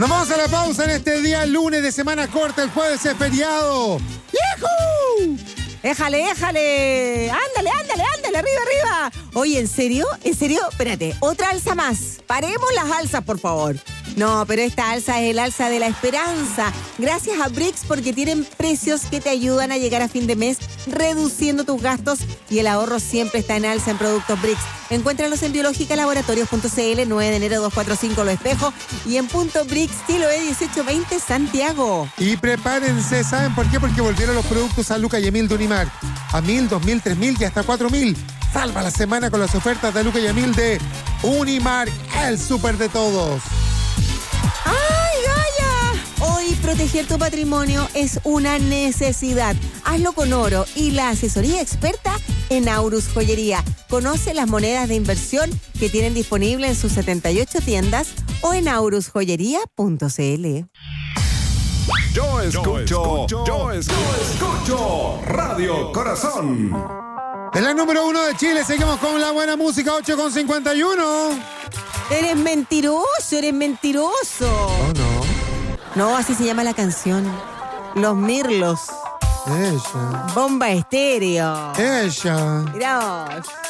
Nos vamos a la pausa en este día lunes de semana corta, el jueves es feriado. ¡Yahoo! Éjale. Ándale, arriba. Oye, ¿en serio? Espérate, otra alza más. Paremos las alzas, por favor. No, pero esta alza es el alza de la esperanza. Gracias a Brix, porque tienen precios que te ayudan a llegar a fin de mes, reduciendo tus gastos, y el ahorro siempre está en alza en productos Brix. Encuéntralos en biologicalaboratorios.cl, 9 de enero 245 Lo Espejo, y en Punto Brix, Chiloé 1820 Santiago. Y prepárense, ¿saben por qué? Porque volvieron los productos a Luca y Emil de Unimark. A 1.000, 2.000, 3.000 y hasta 4.000. Salva la semana con las ofertas de Luca y Emil de Unimark, el súper de todos. ¡Ay, Gaya! Hoy proteger tu patrimonio es una necesidad. Hazlo con oro y la asesoría experta en Aurus Joyería. Conoce las monedas de inversión que tienen disponible en sus 78 tiendas o en aurusjoyería.cl. Yo escucho Radio Corazón. En la número 1 de Chile seguimos con la buena música, 8:51. Eres mentiroso. Oh, no. No, así se llama la canción. Los Mirlos. Ella. Bomba Estéreo. Ella. Mirá vos.